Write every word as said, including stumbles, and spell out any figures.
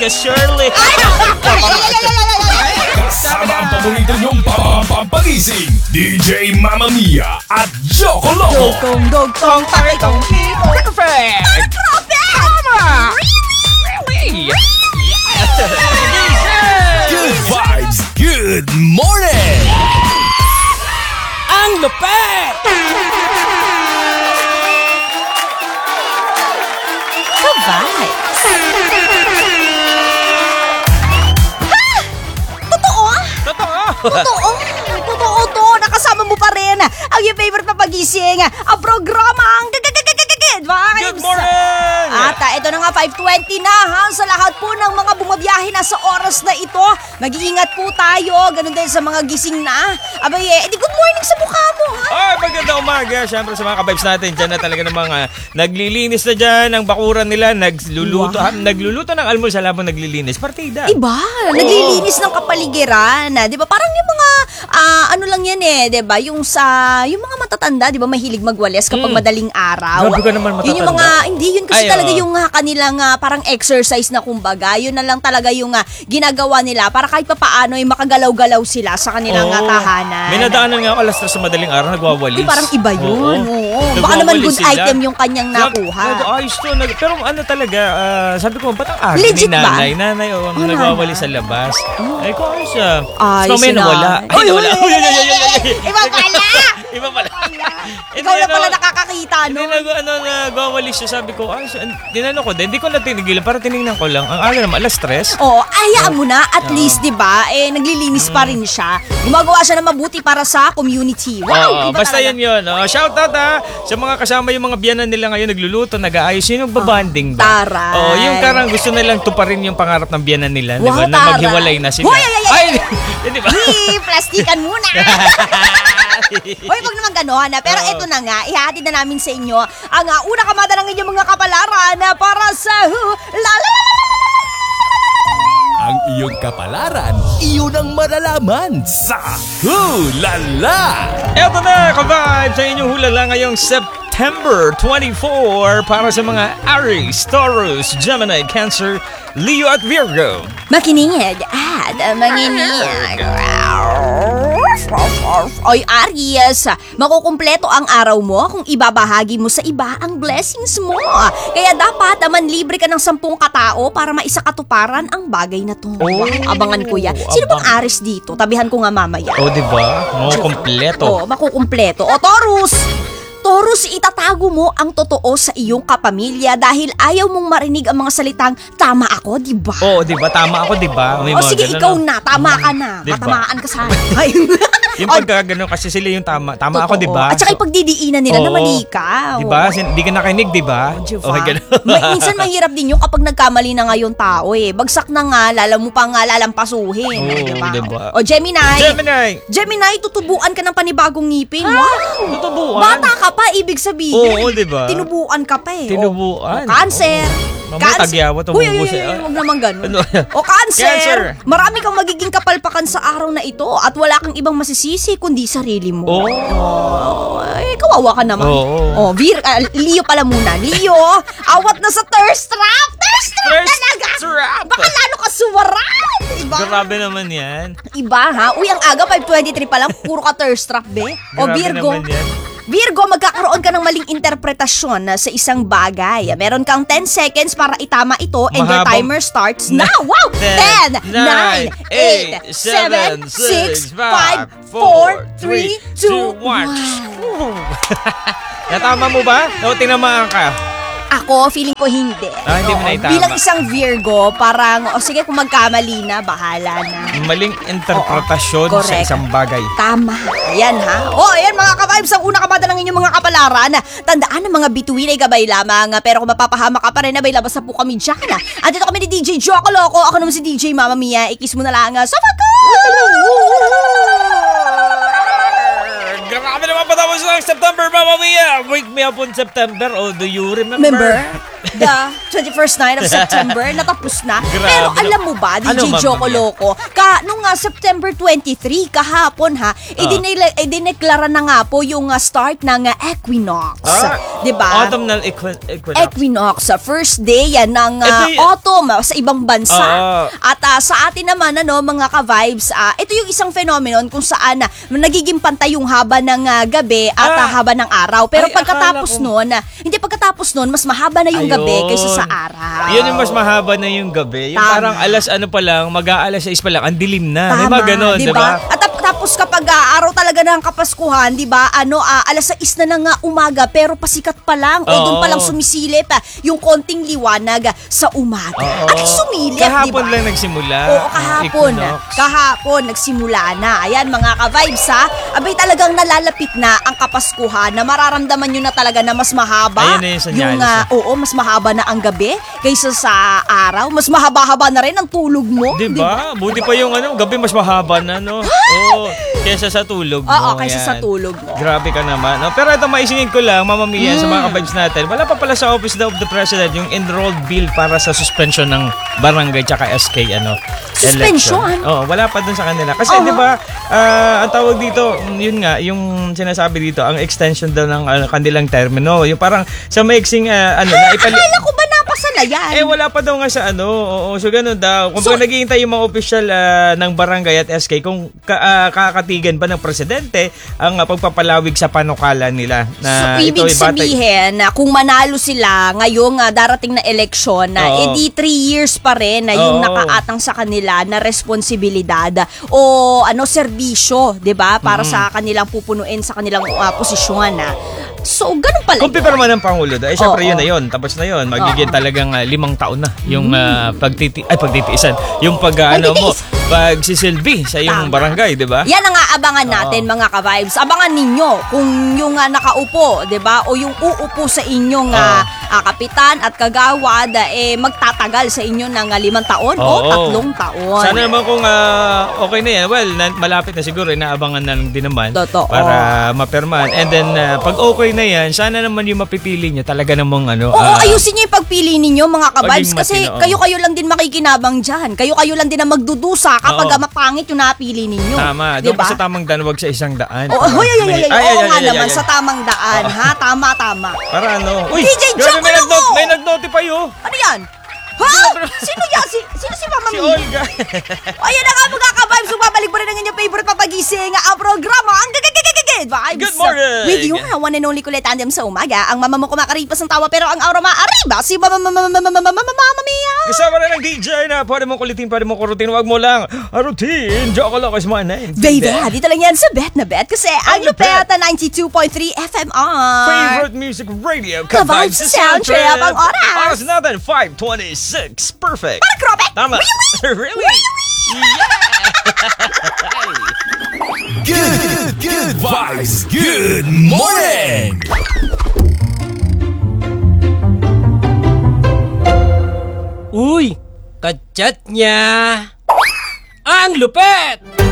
ka, Shirley. Kasama ang paborito niyong pampagising, D J Mamma Mia at Joko Loco. Dugtong, dugtong, pakitong people. Perfect! Tama! Really? Good vibes, good morning! Ang lupet! Ka-vibes. Ha! Totoo? Totoo! Totoo! Totoo to! Nakasama mo pa rin ang yung favorite papagising, ang programang Good Vibes! Good morning! At uh, ito na nga, five twenty na ha, sa lahat po ng mga bumabiyahe na sa oras na ito. Mag-iingat po tayo, ganun din sa mga gising na. Abay, eh, edi good morning sa mukha mo ha. Ay, magandang umaga. Siyempre sa mga ka-vibes natin, dyan na talaga ng mga naglilinis na dyan, ang bakuran nila, nagluluto, Wow. ha, nagluluto ng almusal habang naglilinis. Partida. Diba? Naglilinis ng kapaligiran. ah, Diba? Parang yung mga, ah, ano lang yan eh, diba? Yung sa, yung mga matatanda, diba? Mahilig magwalis kapag Mm. madaling araw. Grabe ka naman Yun yung mga, matatanda. hindi, yun kasi Ay, talaga oo. yung ah, kanilang ah, parang exercise na kumbaga. Yun na lang talaga yung ah, ginagawa nila para kahit pa paano ay makagalaw-galaw sila sa kanilang Oo. ah, tahanan. May nadaanan nga ako alas tres sa madaling araw, nagwawalis. Di, parang iba yun. Oo. Oo. Baka naman Nagwawalis good sila. item yung kanyang nakuha. Nag- Ayos to. Nag- pero ano talaga, ah, sabi ko, ba't ang arte Legit ni ba? nanay? Nanay, oh, Oh, nagwawalis nanay. sa labas. Ay, ko ayos siya. Ay, So, may sila. nawala. Ay, Uy, nawala. uy, uy, uy, uy, uy, uy. Iba pala! Iba pala. Ikaw na pala nakakakita, no? Hindi nag, ano, nagwawalis siya. Sabi ko, ay, dinano ko din. Hindi ko na tinigilan. Para tinignan ko lang. Ang aga naman, alas tres. Oo, ayaan mo na. At least, di ba, eh, naglilinis pa rin siya. Gumagawa siya ng mabuti para sa community. Wow! Oo, iba basta talaga. yan yun. Oh, shout out ha sa mga kasama yung mga biyanan nila ngayon nagluluto, nag-aayos. Yun yung babanding ba? Taray. Oo, yung karang gusto nilang tuparin yung pangarap ng biyanan nila. Di ba? Wow, Na taray. maghiwalay na sila. Hoy, ay, ay, ay. Ay, di ba? Hey, plastikan muna. Hoy, wag naman gano'n. ah. Pero ito na nga, ihatid na namin sa inyo ang uh, una kamada ng inyong mga kapalaran na para sa hu, la, la, la, la, Ang iyong kapalaran, iyon ang malalaman sa Hulala! Eto na, ka-vibes, sa inyong hulala ngayong September twenty-fourth para sa mga Aries, Taurus, Gemini, Cancer, Leo at Virgo. Makinig at manginig. Oy, Aries, makukumpleto ang araw mo kung ibabahagi mo sa iba ang blessings mo. Kaya dapat naman libre ka ng sampung katao para maisakatuparan ang bagay na to. Oh. Abangan ko yan. Sino bang Abang. Aries dito? Tabihan ko nga mamaya. O, oh, di ba? Oh, kompleto. Oo, makukumpleto. O, Taurus! Taurus, itatago mo ang totoo sa iyong kapamilya dahil ayaw mong marinig ang mga salitang tama ako, di ba? Oo, di ba? Tama ako, di ba? May O mga sige, ganun, ikaw no? na. Tama ka na. Diba? Matamaan ka sana. Ay. Yung O, pagka ganun, kasi sila yung tama. Tama ako, totoo. di ba? At saka ipagdidiinan nila na Oo. mali ka. Di ba? Sin- Di ka nakinig, di ba? Diba? Okay, ganun. May, minsan mahirap din yung kapag nagkamali na nga yung tao eh. Bagsak na nga, lala mo pa nga lalampasuhin. Oo, di ba? diba? O Gemini. Gemini! Gemini, tutubuan ka ng panibagong ngipin. Wow! Tutubuan? Bata ka pa, ibig sabihin. Oo, di ba? Tinubuan ka pa eh. Tinubuan. O, cancer. Oo. Mamaya tagyawat, Huy, tumubo huy, siya. huy, huwag naman ganun. Ano? O cancer. Cancer. Marami kang magiging kapalpakan sa araw na ito at wala kang ibang masisisi kundi sarili mo. Oo. Oh, eh, kawawa ka naman. Oo. Oh, Vir, ah, Leo pala muna. Leo, awat na sa thirst trap. Thirst trap Thirst talaga. trap. Baka lalo ka suwaran. Iba. Grabe naman yan. Iba ha? Uy, ang aga, five twenty-three pa lang, puro ka thirst trap, be. O Grabe Virgo. naman yan. Virgo, magkakaroon ka ng maling interpretasyon na sa isang bagay. Meron kang ten seconds para itama ito and your Mahabang- timer starts now. Wow! ten, nine, eight, seven, six, five, four, three, two, one. Natama mo ba? O, tinamaan ka? Ako, feeling ko hindi. Ah, hindi mo Oo. naitama. Bilang isang Virgo, parang, o sige, kung magkamali na, bahala na. Maling interpretasyon Oo, sa correct. isang bagay. Tama. Ayan ha. O, ayan mga ka-vibes, ang una kamada ng inyong mga kapalaran. Tandaan ng mga bituin ay gabay lamang. Pero kung mapapahama ka pa rin, abay labas na po kami dyan. At dito kami ni D J Joko Loco. Ako naman si D J Mamma Mia. Ikis mo na lang sa fago! Grabe naman patapos ng September, Mamma Mia! Wake me up on September. Oh, do you remember? Remember? the twenty-first night of September, natapos na. Grabe. Pero alam mo ba, D J Ano, Ma'am Joko Maria? Loco, ka, nung nga September twenty-three, kahapon ha, Ah. idinila, idineklara na nga po yung uh, start ng uh, equinox. Ah, diba? Autumnal equi- equinox. Equinox, sa first day yan ng uh, Ito y- autumn uh, sa ibang bansa. Oo. At uh, sa atin naman, ano, mga ka-vibes, uh, ito yung isang phenomenon kung saan uh, nagiging pantay yung haba ng uh, gabi at uh, Ah. haba ng araw. Pero Ay, pagkatapos akala ko- nun, uh, hindi pagkatapos nun, mas mahaba na yung gabi Ayun. kaysa sa araw. Yun yung mas mahaba na yung gabi. Yung Tama. parang alas ano pa lang, mag-aalas sais pa lang, ang dilim na. May Tama, mga ganon, di ba? At tap- tapos kapag uh, araw talaga ng Kapaskuhan, di ba, ano, uh, alas sais na ng uh, umaga, pero pasikat pa lang. O Oo. doon pa lang sumisilip uh, yung konting liwanag uh, sa umaga. Oo. At sumilip, di ba? Kahapon lang nagsimula. Oo, ang kahapon. equinox. Kahapon, nagsimula na. Ayan, mga ka-vibes ha. Abay, talagang nalalapit na ang Kapaskuhan na mararamdaman nyo na talaga na mas mahaba. Ayun na yung senyales, Yung, ah, oo, mas mahaba na ang gabi kaysa sa araw. Mas mahaba-haba na rin ang tulog mo. Di ba? Buti pa yung ano, gabi mas mahaba na, no? Oo, kesa sa tulog mo. Oo, kaysa Yan. sa tulog mo. Grabe ka naman. No? Pero ito, maisingin ko lang, Mama Mia, sa Mm. mga kabibes natin, wala pa pala sa Office of the President yung enrolled bill para sa suspension ng barangay tsaka S K, ano, Suspension? election. Oo, wala pa dun sa kanila. Kasi, Oo. di ba, ah, ang tawag dito, yun nga, yung sinasabi dito, ang extension daw ng ano, kanilang termino. Yung parang sa maiksing, ah, ano, na ipali- Akala ko ba napasa na yan? eh, wala pa daw nga sa ano. Oo, so ganun daw. Kung So- so, naghihintay yung mga official ah, ng barangay at S K kung ka, ah, kakatigan ba ng presidente ang ah, pagpapalawig sa panukala nila. So, Na ibig ito ay batay- sabihin na kung manalo sila ngayong ah, darating na eleksyon, na Oo. edi three years pa rin na yung Oo. nakaatang sa kanila na responsibilidad o ano serbisyo, 'di ba? Para sa kanilang pupunuin sa kanilang ah, posisyon na. So, ganun pala. Kung pipirma ng Pangulo, eh syempre Oo. yun na yun. Tapos na yun. Magiging Oo. talagang ah, limang taon na yung ah, pagtiti ay pagtitiisan. Yung pag ah, ano mo, Pagtitiis. pagsisilbi sa iyong Tama. barangay, di ba? Yan ang aabangan natin, mga ka-vibes. Abangan ninyo kung yung ah, nakaupo, 'di ba? O yung uupo sa inyong ah, ah, kapitan at kagawad ah, eh magtatagal sa inyo ng ah, limang taon o Oo. tatlong taon. Sana naman kung ah, okay na yan, well, na, malapit na siguro, inaabangan na lang din naman Totoo. para mapirmahan. And then, ah, pag okay na yan, sana naman yung mapipili nyo talaga namang ano. Oo, ah, ayusin niyo yung pagpili ninyo, mga ka-vibes. Maging Kasi matino, oo. kayo-kayo lang din makikinabang dyan. Kayo-kayo lang din ang magdudusa kapag Oo. ah, mapangit yung napili ninyo. Tama. Diba? Doon ka sa tamang daan, wag sa isang daan. Oo, hoy, ay, ay, ay, ay, Ay, oo ay, nga ay, ay, naman, ay. sa tamang daan, ha? Tama, tama. Para ano? Uy, D J grabe, Joko may, Loco! nag-not- may nag-notify oh. Ano yan? Ha? Sino yan? Si, sino si Mama Si Mi? Olga. Ayan na nga mga ka-vibes, babalik pa rin ang inyong favorite papagising ang programa, ang gagagagagagag vibes. Good morning! With you, one and only kulit tandem sa umaga. Ang mama mo kumakaripas ng tawa pero ang aura maariba si Mama Mama Mama Mama Mama Mama Mia. Kasama na ng D J na pwede mong kulitin, pwede mong kurutin. Wag mo lang. Ah, routine. Joko Loco is my name. Baby, dito lang yan sa Bet na Bet kasi ang Ang lupet lupet. na ninety-two point three F M R. Favorite music radio. Ka-vibes sa soundtrip. Ang oras. Oras natin, five twenty-six. Perfect. Parang krope. Tama. Really? Good, good vibes. Good morning. Uy, kachat niya. Ang lupet!